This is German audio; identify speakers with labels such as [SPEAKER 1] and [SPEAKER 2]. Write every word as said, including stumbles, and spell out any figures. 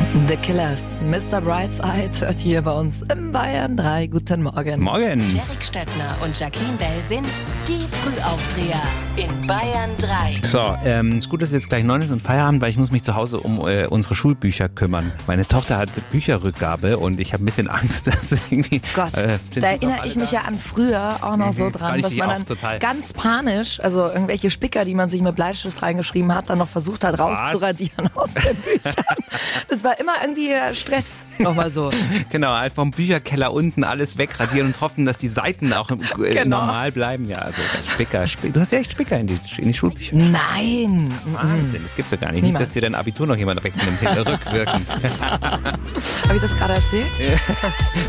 [SPEAKER 1] The Killers, Mister Brightside, hört hier bei uns im Bayern drei. Guten Morgen.
[SPEAKER 2] Morgen.
[SPEAKER 3] Derek Stöckner und Jacqueline Bell sind die Frühaufdreher in Bayern drei.
[SPEAKER 2] So, ähm, ist gut, dass jetzt gleich neun ist und Feierabend, weil ich muss mich zu Hause um äh, unsere Schulbücher kümmern. Meine Tochter hat Bücherrückgabe und ich habe ein bisschen Angst, dass irgendwie...
[SPEAKER 1] Gott,
[SPEAKER 2] äh,
[SPEAKER 1] da erinnere ich mich da? ja an früher auch noch mhm, so dran, dass man dann
[SPEAKER 2] total.
[SPEAKER 1] ganz panisch, also irgendwelche Spicker, die man sich mit Bleistift reingeschrieben hat, dann noch versucht hat rauszuradieren aus den Büchern. Das war immer irgendwie Stress, nochmal so.
[SPEAKER 2] Genau, halt vom Bücherkeller unten alles wegradieren und hoffen, dass die Seiten auch äh,
[SPEAKER 1] genau.
[SPEAKER 2] normal bleiben. Ja, also Spicker, Spicker. Du hast ja echt Spicker in die, in die Schulbücher.
[SPEAKER 1] Nein.
[SPEAKER 2] Wahnsinn, das gibt's ja gar nicht.
[SPEAKER 1] Niemals.
[SPEAKER 2] Nicht, dass dir dein Abitur noch jemand wegnimmt, rückwirkend.
[SPEAKER 1] Habe ich das gerade erzählt?